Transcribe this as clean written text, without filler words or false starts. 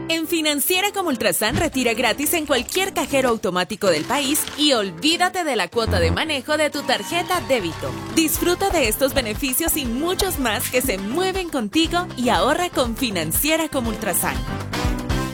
En Financiera como Ultrasan retira gratis en cualquier cajero automático del país y olvídate de la cuota de manejo de tu tarjeta débito. Disfruta de estos beneficios y muchos más que se mueven contigo y ahorra con Financiera como Ultrasan.